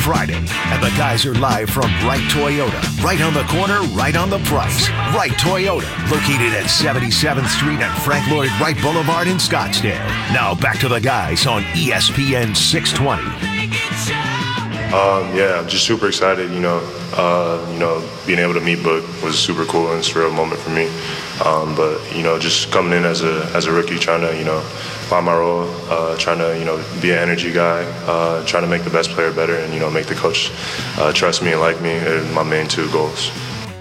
Friday, and the guys are live from Wright Toyota. Right on the corner, right on the price. Wright Toyota, located at 77th Street and Frank Lloyd Wright Boulevard in Scottsdale. Now back to the guys on ESPN 620. I'm just super excited. Being able to meet Book was super cool and it's a real moment for me. Just coming in as a rookie, trying to, find my role, trying to, be an energy guy, trying to make the best player better and, make the coach trust me and like me are my main two goals.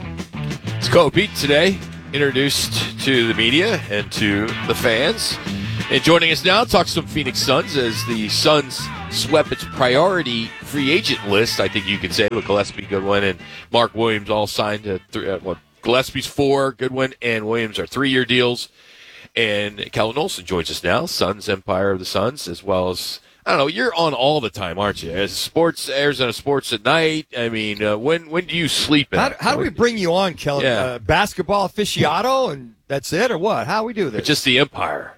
It's Koa Pete today, introduced to the media and to the fans. And joining us now, talk some Phoenix Suns as the Suns swept its priority free agent list, I think you could say, with Gillespie, Goodwin, and Mark Williams all signed to Gillespie's 4, Goodwin and Williams are 3-year deals. And Kellen Olson joins us now, Suns Empire of the Suns, as well as, I don't know, you're on all the time, aren't you? As sports, Arizona Sports at night. I mean, when do you sleep at? How do we bring you on, Kellen? Yeah. Basketball aficionado and that's it, or what? How we do this? Just the Empire.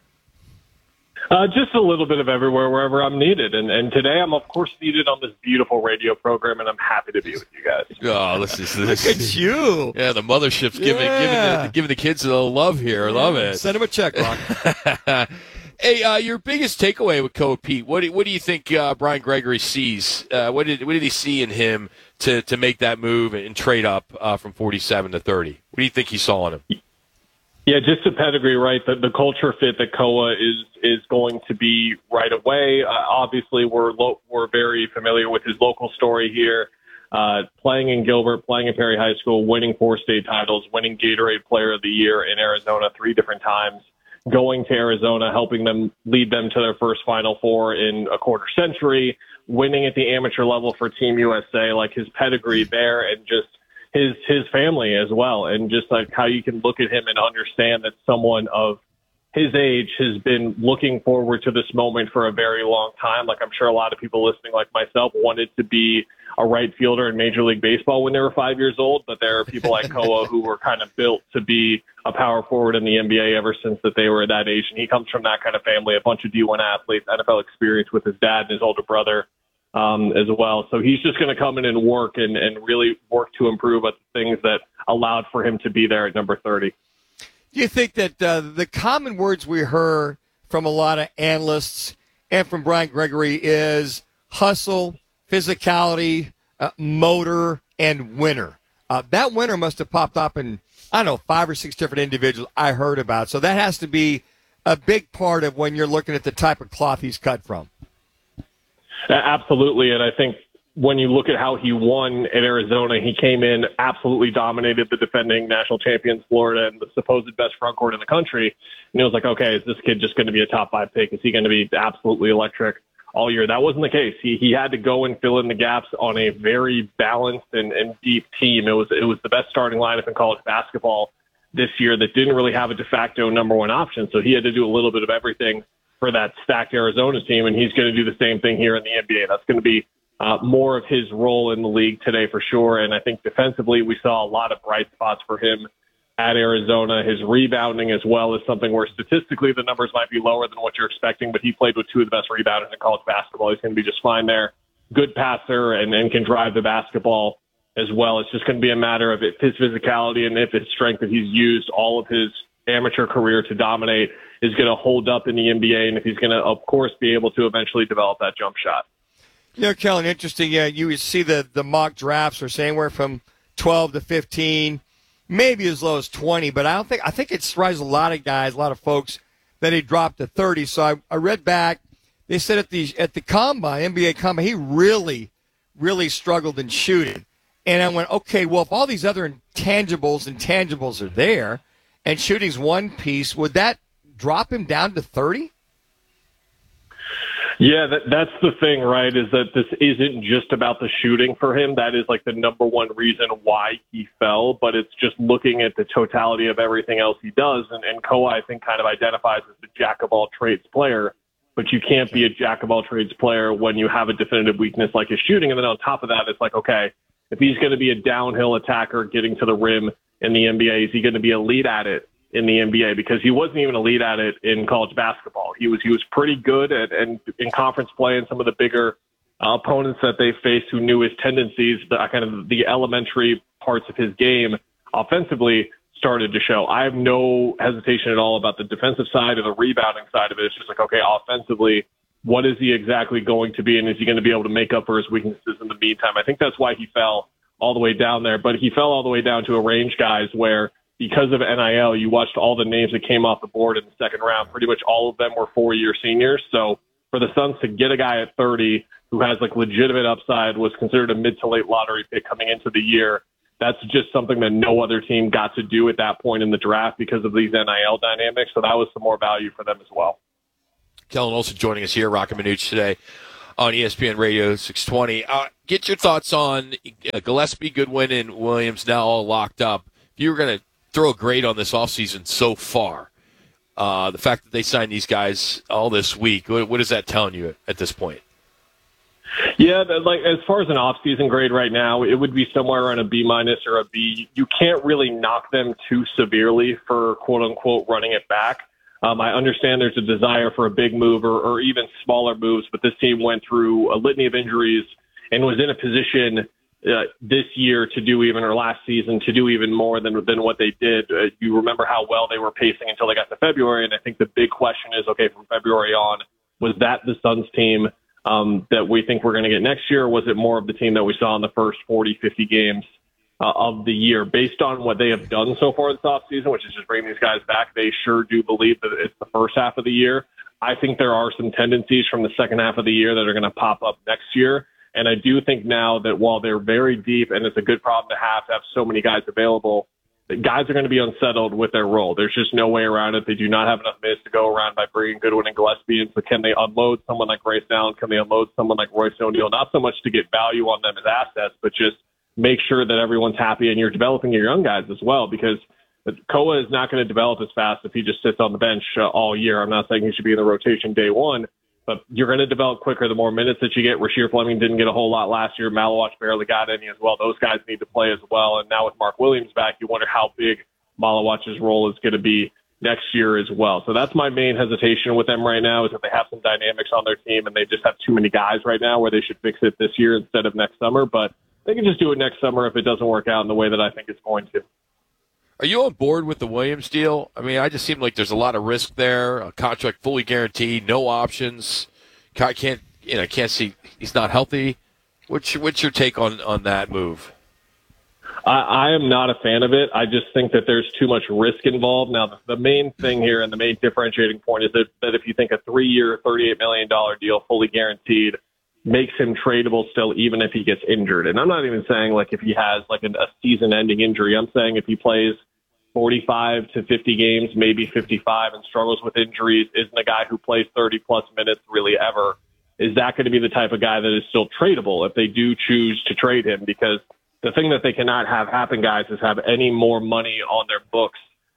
Just a little bit of everywhere, wherever I'm needed. And today I'm, of course, needed on this beautiful radio program, and I'm happy to be with you guys. Oh, this is Look at you. Yeah, the mothership's giving the kids a little love here. I love it. Send him a check, Rock. Hey, your biggest takeaway with Koa Pete, what do you think Brian Gregory sees? What did he see in him to make that move and trade up from 47 to 30? What do you think he saw in him? Yeah, just a pedigree, right? The culture fit that Koa is going to be right away. Obviously, we're very familiar with his local story here. Playing in Gilbert, playing at Perry High School, winning 4 state titles, winning Gatorade Player of the Year in Arizona 3 different times, going to Arizona, helping them lead them to their first Final Four in a quarter century, winning at the amateur level for Team USA, like his pedigree there, and just his family as well, and just like how you can look at him and understand that someone of his age has been looking forward to this moment for a very long time. Like I'm sure a lot of people listening, like myself, wanted to be a right fielder in Major League Baseball when they were 5 years old, but there are people like Koa who were kind of built to be a power forward in the NBA ever since that they were at that age. And he comes from that kind of family, a bunch of D1 athletes, NFL experience with his dad and his older brother. As well. So he's just going to come in and work and really work to improve at the things that allowed for him to be there at number 30. Do you think that the common words we heard from a lot of analysts and from Brian Gregory is hustle, physicality, motor, and winner? That winner must have popped up in, 5 or 6 different individuals I heard about. So that has to be a big part of when you're looking at the type of cloth he's cut from. Absolutely, and I think when you look at how he won at Arizona, he came in, absolutely dominated the defending national champions, Florida, and the supposed best front court in the country. And it was like, okay, is this kid just going to be a top 5 pick? Is he going to be absolutely electric all year? That wasn't the case. He had to go and fill in the gaps on a very balanced and deep team. It was the best starting lineup in college basketball this year that didn't really have a de facto number 1 option. So he had to do a little bit of everything for that stacked Arizona team, and he's going to do the same thing here in the NBA. That's going to be more of his role in the league today for sure. And I think defensively, we saw a lot of bright spots for him at Arizona. His rebounding as well is something where statistically the numbers might be lower than what you're expecting, but he played with 2 of the best rebounders in college basketball. He's going to be just fine there. Good passer and can drive the basketball as well. It's just going to be a matter of if his physicality and if his strength that he's used all of his amateur career to dominate is going to hold up in the NBA, and if he's going to, of course, be able to eventually develop that jump shot. Kellen, interesting. Yeah, you see the mock drafts are saying anywhere from 12 to 15, maybe as low as 20, but I think it surprised a lot of guys, a lot of folks, that he dropped to 30. So I read back. They said at the combine, NBA combine, he really, really struggled in shooting. And I went, okay, well, if all these other intangibles are there, and shooting's one piece, would that drop him down to 30? Yeah, that's the thing, right, is that this isn't just about the shooting for him. That is like the number 1 reason why he fell, but it's just looking at the totality of everything else he does. And Koa, I think, kind of identifies as the jack-of-all-trades player, but you can't be a jack-of-all-trades player when you have a definitive weakness like his shooting. And then on top of that, it's like, okay, if he's going to be a downhill attacker getting to the rim in the NBA, is he going to be elite at it in the NBA? Because he wasn't even elite at it in college basketball. He was pretty good at and in conference play and some of the bigger opponents that they faced who knew his tendencies, kind of the elementary parts of his game offensively started to show. I have no hesitation at all about the defensive side or the rebounding side of it. It's just like, okay, offensively, what is he exactly going to be, and is he going to be able to make up for his weaknesses in the meantime? I think that's why he fell all the way down there, but he fell all the way down to a range, guys, where because of NIL, you watched all the names that came off the board in the second round. Pretty much all of them were 4-year seniors. So for the Suns to get a guy at 30 who has like legitimate upside, was considered a mid to late lottery pick coming into the year, that's just something that no other team got to do at that point in the draft because of these NIL dynamics. So that was some more value for them as well. Kellen Olson joining us here, Rockin' Minuch today on ESPN Radio 620. Get your thoughts on Gillespie, Goodwin, and Williams now all locked up. If you were going to throw a grade on this offseason so far, the fact that they signed these guys all this week, what is that telling you at this point? Yeah, like as far as an off-season grade right now, it would be somewhere around a B- or a B. You can't really knock them too severely for quote-unquote running it back. I understand there's a desire for a big move or even smaller moves, but this team went through a litany of injuries and was in a position this year to do even, or last season, to do even more than what they did. You remember how well they were pacing until they got to February, and I think the big question is, okay, from February on, was that the Suns team that we think we're going to get next year, or was it more of the team that we saw in the first 40, 50 games of the year? Based on what they have done so far this offseason, which is just bringing these guys back, they sure do believe that it's the first half of the year. I think there are some tendencies from the second half of the year that are going to pop up next year. And I do think now that while they're very deep, and it's a good problem to have so many guys available, the guys are going to be unsettled with their role. There's just no way around it. They do not have enough minutes to go around by bringing Goodwin and Gillespie in. So can they unload someone like Grace Allen? Can they unload someone like Royce O'Neal? Not so much to get value on them as assets, but just make sure that everyone's happy and you're developing your young guys as well, because Koa is not going to develop as fast if he just sits on the bench all year. I'm not saying he should be in the rotation day one, but you're going to develop quicker the more minutes that you get. Rasheer Fleming didn't get a whole lot last year. Malawach barely got any as well. Those guys need to play as well. And now with Mark Williams back, you wonder how big Malawach's role is going to be next year as well. So that's my main hesitation with them right now, is that they have some dynamics on their team and they just have too many guys right now where they should fix it this year instead of next summer. But they can just do it next summer if it doesn't work out in the way that I think it's going to. Are you on board with the Williams deal? I mean, I just seem like there's a lot of risk there. A contract fully guaranteed, no options. Can't see he's not healthy. What's your take on that move? I am not a fan of it. I just think that there's too much risk involved. Now, the main thing here and the main differentiating point is that if you think a 3-year, $38 million deal fully guaranteed makes him tradable still, even if he gets injured. And I'm not even saying like if he has like a season-ending injury. I'm saying if he plays 45 to 50 games, maybe 55, and struggles with injuries, isn't a guy who plays 30-plus minutes really ever. Is that going to be the type of guy that is still tradable if they do choose to trade him? Because the thing that they cannot have happen, guys, is have any more money on their books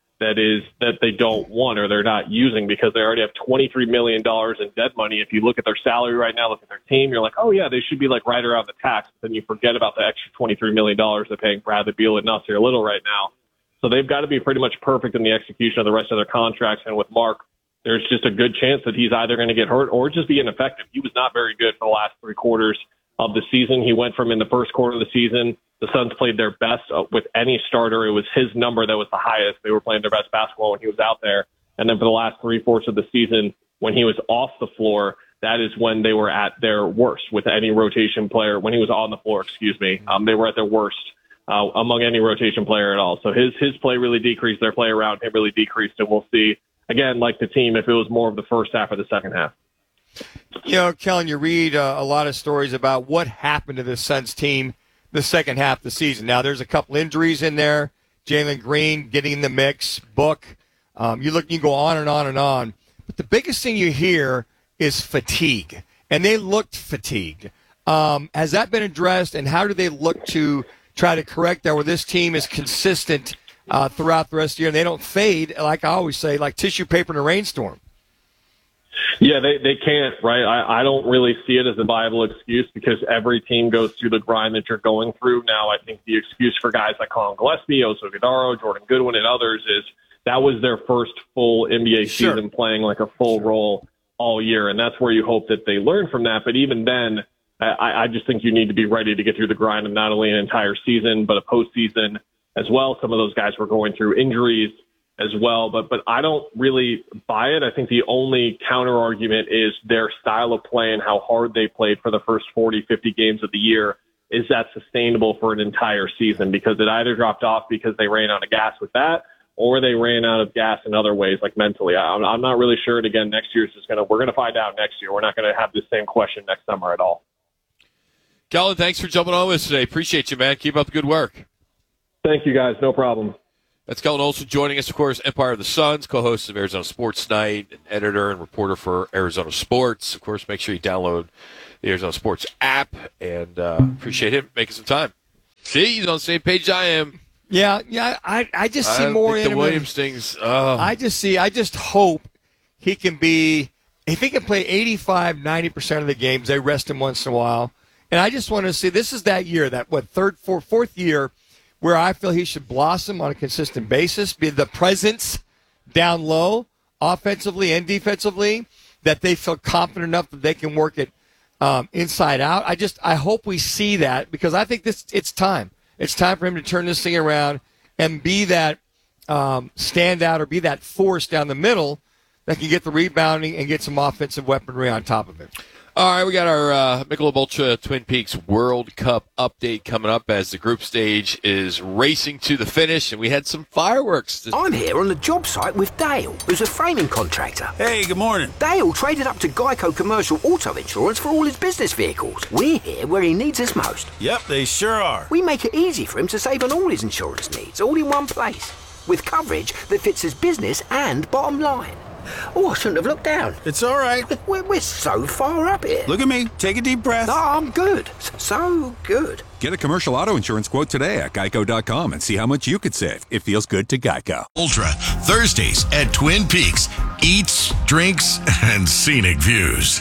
that they don't want or they're not using, because they already have $23 million in dead money. If you look at their salary right now, look at their team, you're like, oh, yeah, they should be like right around the tax. But then you forget about the extra $23 million they're paying Bradley Beal and Nasir Little right now. So they've got to be pretty much perfect in the execution of the rest of their contracts. And with Mark, there's just a good chance that he's either going to get hurt or just be ineffective. He was not very good for the last 3 quarters of the season. He went from in the first quarter of the season, the Suns played their best with any starter. It was his number that was the highest. They were playing their best basketball when he was out there. And then for the last 3/4 of the season, when he was off the floor, that is when they were at their worst with any rotation player. When he was on the floor, they were at their worst among any rotation player at all. So his play really decreased. Their play around him really decreased. And we'll see, again, like the team, if it was more of the first half or the second half. You know, Kellen, you read a lot of stories about what happened to the Suns team the second half of the season. Now, there's a couple injuries in there. Jalen Green getting in the mix, Book. You go on and on and on. But the biggest thing you hear is fatigue, and they looked fatigued. Has that been addressed, and how do they look to try to correct that where this team is consistent throughout the rest of the year and they don't fade, like I always say, like tissue paper in a rainstorm? Yeah, they can't, right? I don't really see it as a viable excuse because every team goes through the grind that you're going through. Now, I think the excuse for guys like Colin Gillespie, Oso Guidaro, Jordan Goodwin, and others is that was their first full NBA season playing like a full role all year, and that's where you hope that they learn from that. But even then, I just think you need to be ready to get through the grind of not only an entire season, but a postseason as well. Some of those guys were going through injuries as well, but I don't really buy it. I think the only counter argument is their style of play and how hard they played for the first 40, 50 games of the year. Is that sustainable for an entire season? Because it either dropped off because they ran out of gas with that, or they ran out of gas in other ways, like mentally. I'm not really sure. And again, next year is just we're going to find out next year. We're not going to have the same question next summer at all. Kellen, thanks for jumping on with us today. Appreciate you, man. Keep up the good work. Thank you, guys. No problem. That's Kellen Olson joining us, of course, Empire of the Suns, co-host of Arizona Sports Night, and editor and reporter for Arizona Sports. Of course, make sure you download the Arizona Sports app, and appreciate him making some time. See, he's on the same page as I am. Yeah. I just see more in the Williams things. Oh. I just hope he can be, if he can play 85, 90% of the games, they rest him once in a while. And I just want to see, this is that year, fourth year, where I feel he should blossom on a consistent basis, be the presence down low, offensively and defensively, that they feel confident enough that they can work it inside out. I hope we see that, because I think it's time. It's time for him to turn this thing around and be that standout, or be that force down the middle that can get the rebounding and get some offensive weaponry on top of it. All right, we got our Michelob Ultra Twin Peaks World Cup update coming up as the group stage is racing to the finish, and we had some fireworks. I'm here on the job site with Dale, who's a framing contractor. Hey, good morning. Dale traded up to Geico Commercial Auto Insurance for all his business vehicles. We're here where he needs us most. Yep, they sure are. We make it easy for him to save on all his insurance needs, all in one place, with coverage that fits his business and bottom line. Oh, I shouldn't have looked down. It's all right. We're so far up here. Look at me. Take a deep breath. No, I'm good. So good. Get a commercial auto insurance quote today at geico.com and see how much you could save. It feels good to Geico. Ultra, Thursdays at Twin Peaks. Eats, drinks, and scenic views.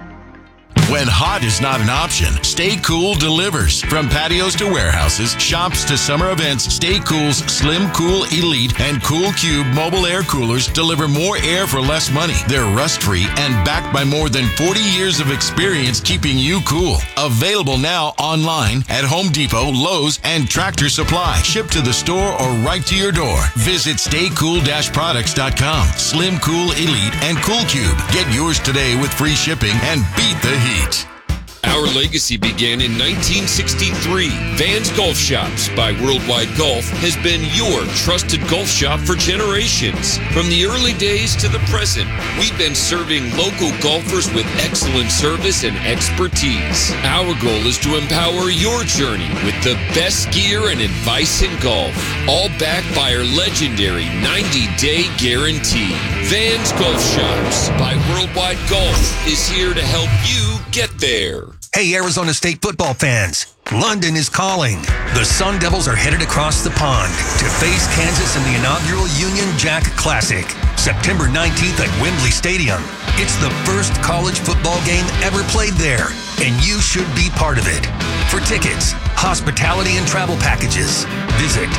When hot is not an option, Stay Cool delivers. From patios to warehouses, shops to summer events, Stay Cool's Slim Cool Elite and Cool Cube mobile air coolers deliver more air for less money. They're rust-free and backed by more than 40 years of experience keeping you cool. Available now online at Home Depot, Lowe's, and Tractor Supply. Shipped to the store or right to your door. Visit staycool-products.com. Slim Cool Elite and Cool Cube. Get yours today with free shipping and beat the heat. Our legacy began in 1963. Vans Golf Shops by Worldwide Golf has been your trusted golf shop for generations. From the early days to the present, we've been serving local golfers with excellent service and expertise. Our goal is to empower your journey with the best gear and advice in golf, all backed by our legendary 90-day guarantee. Vans Golf Shops by Worldwide Golf is here to help you get there. Hey, Arizona State football fans. London is calling. The Sun Devils are headed across the pond to face Kansas in the inaugural Union Jack Classic, September 19th at Wembley Stadium. It's the first college football game ever played there, and you should be part of it. For tickets, hospitality, and travel packages, visit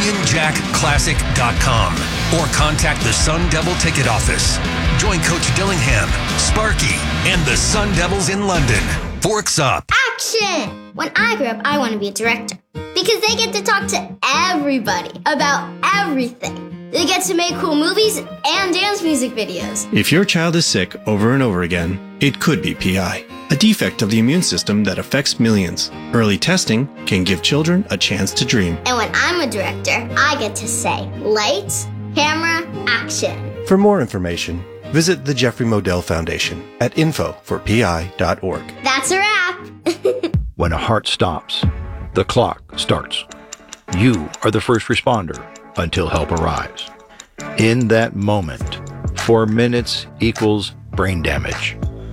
UnionJackClassic.com or contact the Sun Devil ticket office. Join Coach Dillingham, Sparky, and the Sun Devils in London. Forks up. Action! When I grow up, I want to be a director because they get to talk to everybody about everything. They get to make cool movies and dance music videos. If your child is sick over and over again, it could be PI, a defect of the immune system that affects millions. Early testing can give children a chance to dream. And when I'm a director, I get to say, lights, camera, action. For more information, visit the Jeffrey Modell Foundation at info4pi.org. That's a wrap. When a heart stops, the clock starts. You are the first responder until help arrives. In that moment, 4 minutes equals brain damage.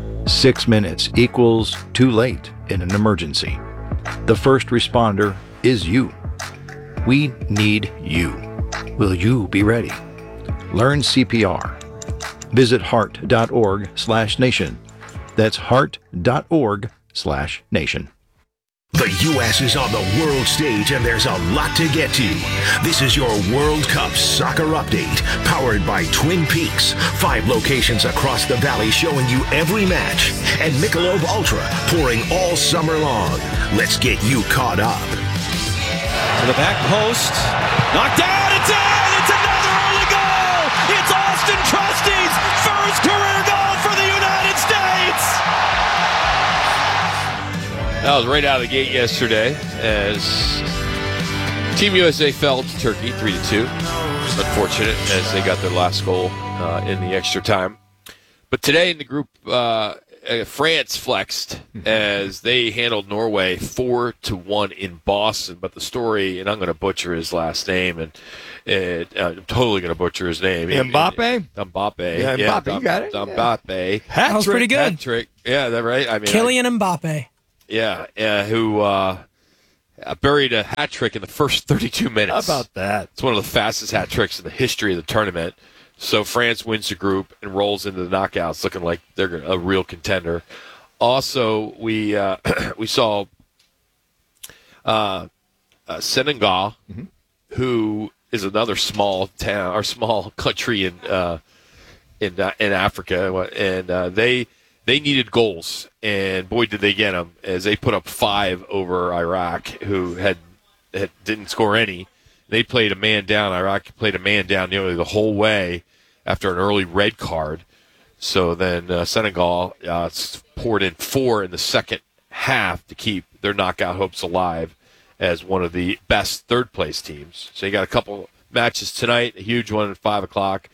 6 minutes equals too late in an emergency. The first responder is you. We need you. Will you be ready? Learn CPR. Visit heart.org/nation. That's heart.org/nation. The U.S. is on the world stage, and there's a lot to get to. This is your World Cup Soccer Update, powered by Twin Peaks. 5 locations across the valley showing you every match. And Michelob Ultra, pouring all summer long. Let's get you caught up. To the back post. Knocked down. It's in! It's another early goal! It's Austin Trusty's first career goal for the United States! That was right out of the gate yesterday as Team USA fell to Turkey 3-2. Unfortunate as they got their last goal in the extra time. But today in the group, France flexed as they handled Norway 4-1 in Boston. But the story, and I'm going to butcher his last name, and I'm totally going to butcher his name. Mbappe? Mbappe. Yeah, Mbappe, you got it. Mbappe. That was pretty good. Hat-trick. Yeah, that right? I mean, Kylian Mbappe. Yeah, who buried a hat trick in the first 32 minutes. How about that? It's one of the fastest hat tricks in the history of the tournament. So France wins the group and rolls into the knockouts, looking like they're a real contender. Also, we saw Senegal, who is another small town or small country in Africa, and they needed goals, and boy, did they get them, as they put up 5 over Iraq, who didn't score any. They played a man down. Iraq played a man down nearly the whole way after an early red card. So then Senegal poured in 4 in the second half to keep their knockout hopes alive as one of the best third-place teams. So you got a couple matches tonight, a huge one at 5 o'clock.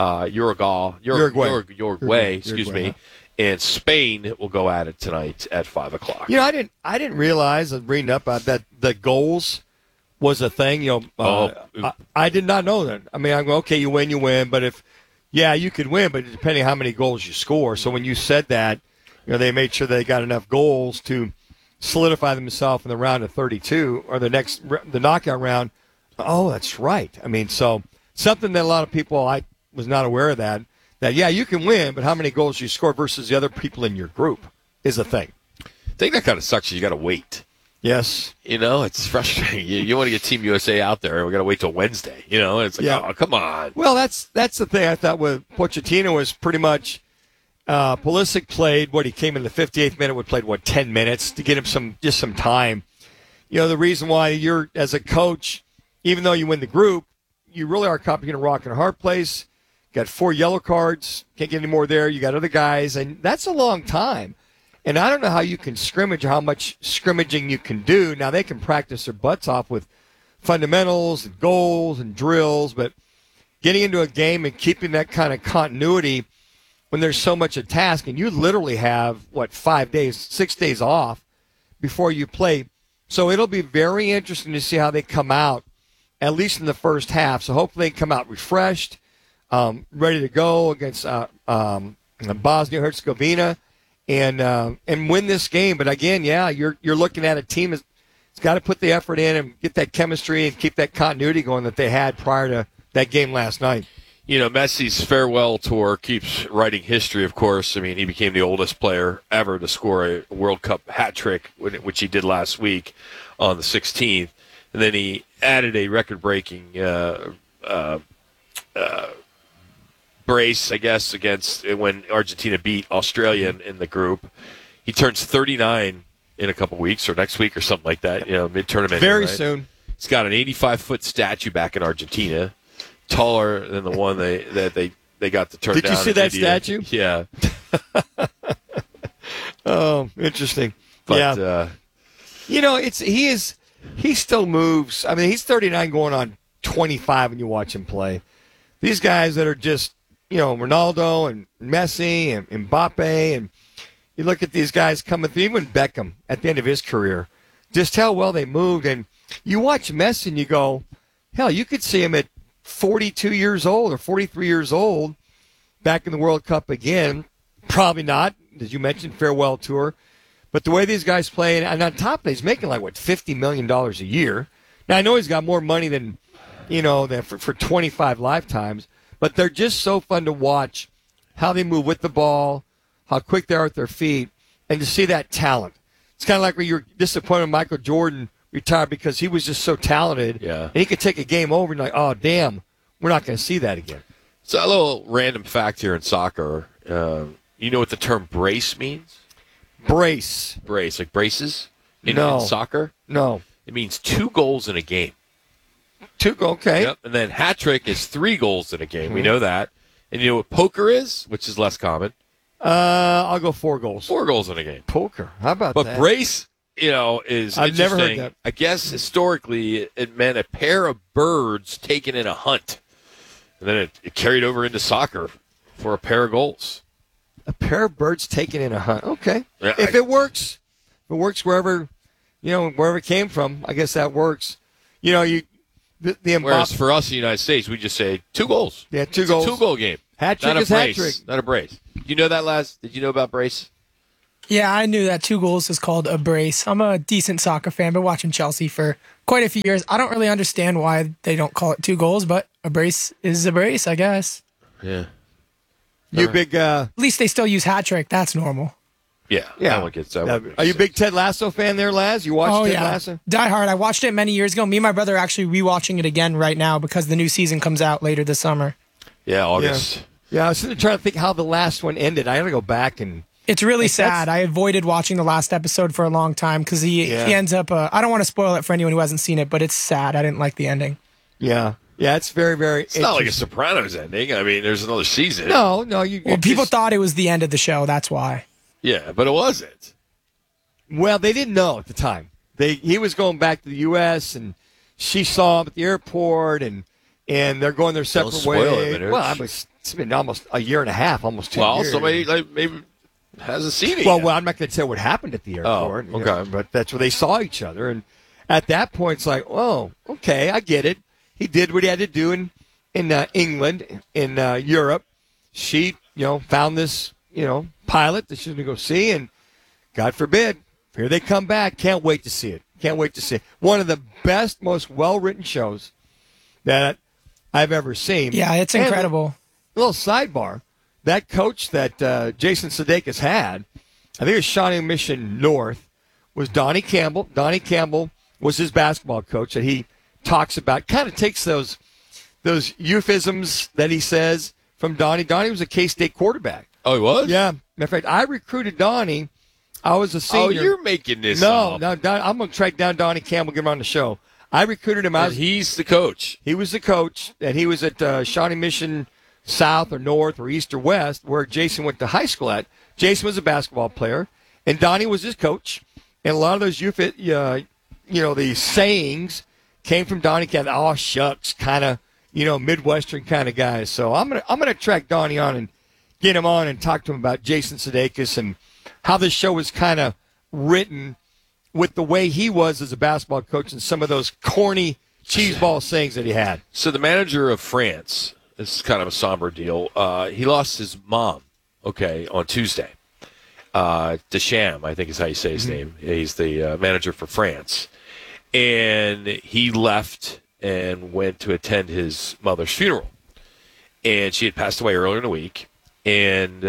Uruguay, excuse me. And Spain will go at it tonight at 5 o'clock. You know, I didn't realize, reading up about that, the goals was a thing. You know, I did not know that. I mean, I'm going, okay, you win, but you could win, but depending on how many goals you score. So when you said that, you know, they made sure they got enough goals to solidify themselves in the round of 32 or the knockout round. Oh, that's right. I mean, so something that a lot of people, I was not aware of that you can win, but how many goals you score versus the other people in your group is a thing. I think that kind of sucks. You got to wait. Yes. You know, it's frustrating. You want to get Team USA out there, we got to wait till Wednesday. You know, it's like, oh, come on. Well, that's the thing. I thought with Pochettino was pretty much Pulisic played, he came in the 58th minute, played 10 minutes to get him some time. You know, the reason why you're, as a coach, even though you win the group, you really are competing in a rock and a hard place. Got 4 yellow cards. Can't get any more there. You got other guys, and that's a long time. And I don't know how you can scrimmage or how much scrimmaging you can do. Now, they can practice their butts off with fundamentals and goals and drills, but getting into a game and keeping that kind of continuity when there's so much at task, and you literally have, 6 days off before you play. So it'll be very interesting to see how they come out, at least in the first half. So hopefully they come out refreshed. Ready to go against Bosnia-Herzegovina and win this game. But again, you're looking at a team that's got to put the effort in and get that chemistry and keep that continuity going that they had prior to that game last night. You know, Messi's farewell tour keeps writing history, of course. I mean, he became the oldest player ever to score a World Cup hat trick, which he did last week on the 16th. And then he added a record-breaking brace, I guess, against when Argentina beat Australia in the group. He turns 39 in a couple weeks or next week or something like that, you know, mid-tournament. Very soon. He's got an 85-foot statue back in Argentina, taller than the one they got to turn down. Did you see that statue? Yeah. Oh, interesting. But, you know, he still moves. I mean, he's 39 going on 25 when you watch him play. These guys that are just, you know, Ronaldo and Messi and Mbappe, and you look at these guys coming through, even Beckham at the end of his career, just how well they moved. And you watch Messi and you go, hell, you could see him at 42 years old or 43 years old back in the World Cup again. Probably not, as you mentioned, farewell tour. But the way these guys play, and on top of it, he's making $50 million a year. Now, I know he's got more money than, for 25 lifetimes, but they're just so fun to watch how they move with the ball, how quick they are at their feet, and to see that talent. It's kind of like when you're disappointed when Michael Jordan retired because he was just so talented. Yeah. And he could take a game over and like, oh, damn, we're not going to see that again. So a little random fact here in soccer. You know what the term brace means? Brace. Brace, like braces in soccer? No. It means 2 goals in a game. 2 goals, okay. Yep. And then hat trick is 3 goals in a game. We know that. And you know what poker is, which is less common? I'll go 4 goals. 4 goals in a game. Poker. How about but that? But brace, is I've never heard interesting. that. I guess historically it meant a pair of birds taken in a hunt. And then it carried over into soccer for a pair of goals. A pair of birds taken in a hunt. Okay. Yeah, if it works wherever, wherever it came from, I guess that works. Whereas for us in the United States, we just say 2 goals. Yeah, 2 goals. It's a 2-goal game. Hat trick not is a brace. hat trick. Not a brace. You know that, Laz? Did you know about brace? Yeah, I knew that 2 goals is called a brace. I'm a decent soccer fan. Been watching Chelsea for quite a few years. I don't really understand why they don't call it 2 goals, but a brace is a brace, I guess. Yeah. You big... At least they still use hat trick. That's normal. Yeah. No one gets that one. Are you a big Ted Lasso fan there, Laz? You watched Ted Lasso? Die Hard. I watched it many years ago. Me and my brother are actually rewatching it again right now because the new season comes out later this summer. Yeah, August. Yeah, I was trying to think how the last one ended. I got to go back and... It's really sad. I avoided watching the last episode for a long time because he ends up... I don't want to spoil it for anyone who hasn't seen it, but it's sad. I didn't like the ending. Yeah. Yeah, it's very, very... It's not like a Sopranos ending. I mean, there's another season. No. People thought it was the end of the show. That's why. Yeah, but it wasn't. Well, they didn't know at the time. He was going back to the U.S., and she saw him at the airport, and they're going their separate ways. Well, it's been almost a year and a half, almost 2 years. Well, somebody maybe hasn't seen it yet. Well, I'm not going to tell what happened at the airport. Oh, okay. But that's where they saw each other, and at that point, it's like, oh, okay, I get it. He did what he had to do in England, in Europe. She, found this, pilot that she was going to go see, and God forbid, here they come back. Can't wait to see it. Can't wait to see it. One of the best, most well-written shows that I've ever seen. Yeah, it's incredible. A little sidebar. That coach that Jason Sudeikis had, I think it was Shawnee Mission North, was Donnie Campbell. Donnie Campbell was his basketball coach that he talks about. Kind of takes those euphemisms that he says from Donnie. Donnie was a K-State quarterback. Oh, he was? Yeah. Matter of fact, I recruited Donnie. I was a senior. Oh, you're making this up. No, I'm going to track down Donnie Campbell, get him on the show. I recruited him. He's the coach. He was the coach, and he was at Shawnee Mission South or North or East or West, where Jason went to high school at. Jason was a basketball player, and Donnie was his coach. And a lot of those the sayings came from Donnie Campbell. Oh, shucks, kind of, Midwestern kind of guys. So I'm gonna track Donnie on and get him on and talk to him about Jason Sudeikis and how this show was kind of written with the way he was as a basketball coach and some of those corny cheeseball sayings that he had. So the manager of France, this is kind of a somber deal, he lost his mom, on Tuesday. Deschamps, I think is how you say his name. He's the manager for France. And he left and went to attend his mother's funeral. And she had passed away earlier in the week. And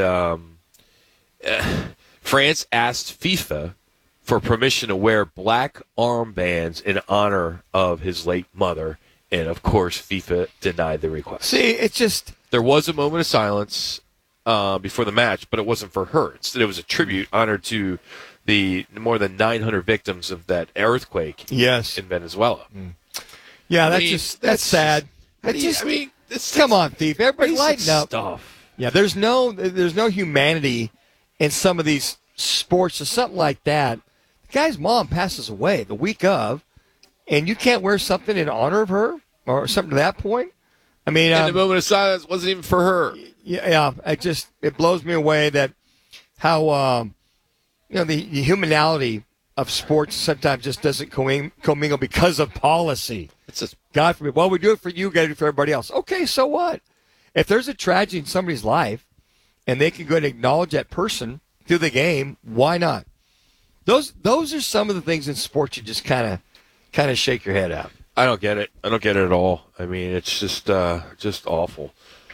France asked FIFA for permission to wear black armbands in honor of his late mother. And, of course, FIFA denied the request. See, it's just... There was a moment of silence before the match, but it wasn't for her. Instead, it was a tribute honor to the more than 900 victims of that earthquake in Venezuela. Yeah, that's sad. Come on, Thief. Everybody lighten up. Stuff. Yeah, there's no humanity in some of these sports or something like that. The guy's mom passes away the week of, and you can't wear something in honor of her or something to that point. I mean, and the moment of silence wasn't even for her. Yeah, it blows me away that how the humanality of sports sometimes just doesn't commingle because of policy. It's just God forbid. Well, we do it for you, got to do it for everybody else. Okay, so what? If there's a tragedy in somebody's life, and they can go and acknowledge that person through the game, why not? Those are some of the things in sports you just kind of shake your head at. I don't get it. I don't get it at all. I mean, it's just awful.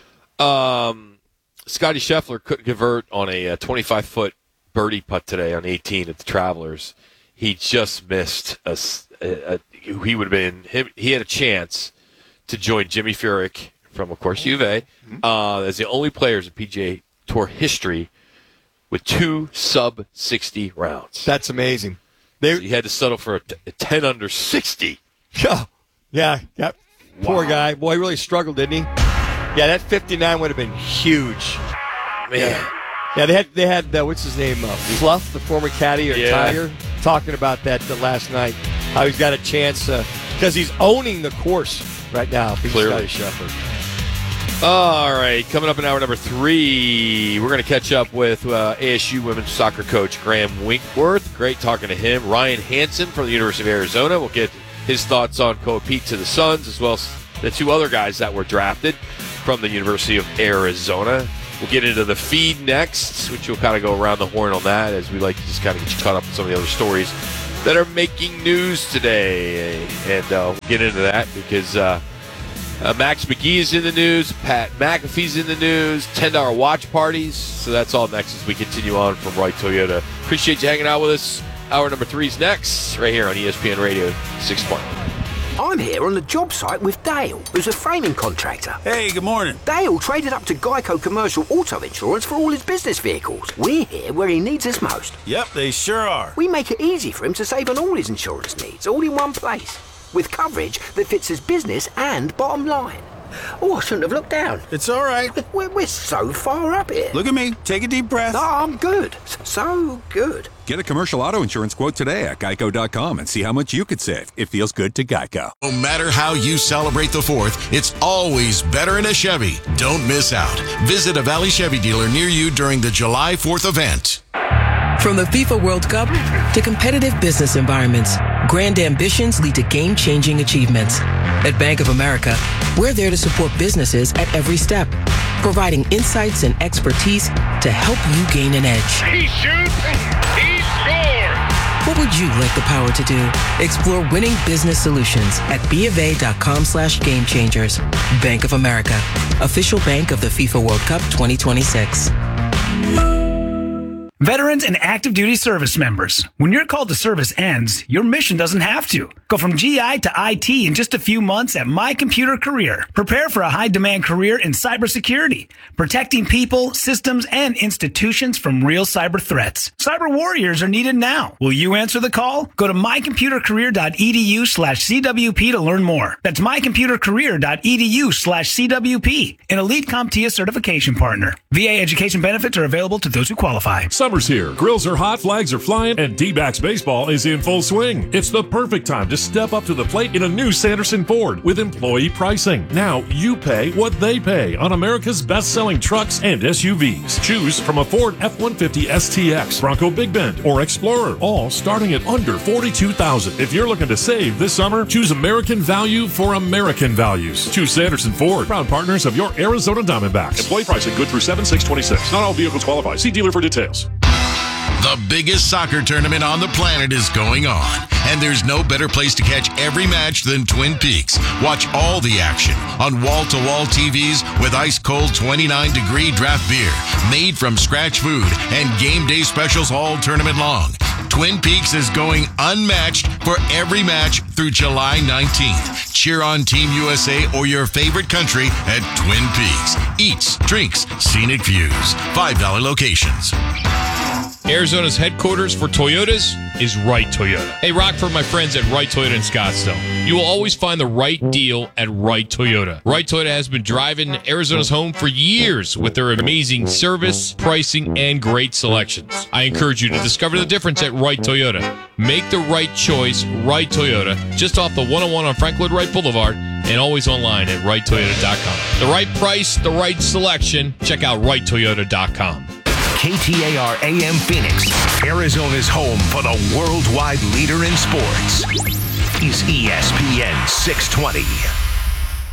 Scotty Scheffler couldn't convert on a 25-foot birdie putt today on 18 at the Travelers. he just missed he would have been him. He had a chance to join Jimmy Furyk from, of course, U of A, as the only players in PGA Tour history with 2 sub-60 rounds. That's amazing. So he had to settle for a 10 under 60. Yeah. Poor guy. Boy, he really struggled, didn't he? Yeah, that 59 would have been huge. Man. Yeah, they had what's his name? Fluff, the former caddy, or Tiger, talking about that last night. How he's got a chance because he's owning the course right now. Clearly. Shepherd. All right, coming up in hour number 3, we're going to catch up with ASU women's soccer coach Graham Winkworth. Great talking to him. Ryan Hansen from the University of Arizona. We'll get his thoughts on Koa Pete to the Suns, as well as the 2 other guys that were drafted from the University of Arizona. We'll get into the feed next, which will kind of go around the horn on that, as we like to just kind of get you caught up on some of the other stories that are making news today. And we'll get into that because Max McGee is in the news, Pat McAfee's in the news, $10 watch parties. So that's all next as we continue on from Wright Toyota. Appreciate you hanging out with us. Hour number 3 is next, right here on ESPN Radio 620. I'm here on the job site with Dale, who's a framing contractor. Hey, good morning. Dale traded up to Geico Commercial Auto Insurance for all his business vehicles. We're here where he needs us most. Yep, they sure are. We make it easy for him to save on all his insurance needs, all in one place, with coverage that fits his business and bottom line. Oh, I shouldn't have looked down. It's all right. We're so far up here. Look at me. Take a deep breath. No, I'm good. So good. Get a commercial auto insurance quote today at geico.com and see how much you could save. It feels good to Geico. No matter how you celebrate the 4th, it's always better in a Chevy. Don't miss out. Visit a Valley Chevy dealer near you during the July 4th event. From the FIFA World Cup to competitive business environments, grand ambitions lead to game-changing achievements. At Bank of America, we're there to support businesses at every step, providing insights and expertise to help you gain an edge. He shoots, he scores! What would you like the power to do? Explore winning business solutions at BofA.com/gamechangers. Bank of America, official bank of the FIFA World Cup 2026. Veterans and active duty service members, when your call to service ends, your mission doesn't have to. Go from GI to IT in just a few months at My Computer Career. Prepare for a high-demand career in cybersecurity, protecting people, systems, and institutions from real cyber threats. Cyber warriors are needed now. Will you answer the call? Go to mycomputercareer.edu/CWP to learn more. That's mycomputercareer.edu/CWP, an elite CompTIA certification partner. VA education benefits are available to those who qualify. Summer's here. Grills are hot, flags are flying, and D-backs baseball is in full swing. It's the perfect time to step up to the plate in a new Sanderson Ford with employee pricing. Now you pay what they pay on America's best-selling trucks and SUVs. Choose from a Ford F-150 STX, Bronco Big Bend, or Explorer, all starting at under $42,000. If you're looking to save this summer, choose American value for American values. Choose Sanderson Ford, proud partners of your Arizona Diamondbacks. Employee pricing good through 7/6/26. Not all vehicles qualify. See dealer for details. The biggest soccer tournament on the planet is going on, and there's no better place to catch every match than Twin Peaks. Watch all the action on wall-to-wall TVs with ice-cold 29-degree draft beer, made from scratch food, and game day specials all tournament long. Twin Peaks is going unmatched for every match through July 19th. Cheer on Team USA or your favorite country at Twin Peaks. Eats, drinks, scenic views. $5 locations. Arizona's headquarters for Toyotas is Wright Toyota. Hey, rock for my friends at Wright Toyota in Scottsdale. You will always find the right deal at Wright Toyota. Wright Toyota has been driving Arizona's home for years with their amazing service, pricing, and great selections. I encourage you to discover the difference at Wright Toyota. Make the right choice, Wright Toyota, just off the 101 on Frank Lloyd Wright Boulevard, and always online at WrightToyota.com. The right price, the right selection. Check out WrightToyota.com. KTAR AM Phoenix, Arizona's home for the worldwide leader in sports, is ESPN 620.